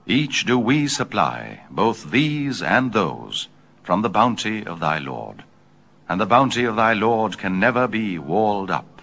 Each do we supply, both these and those, from the bounty of thy Lord. And the bounty of thy Lord can never be walled up.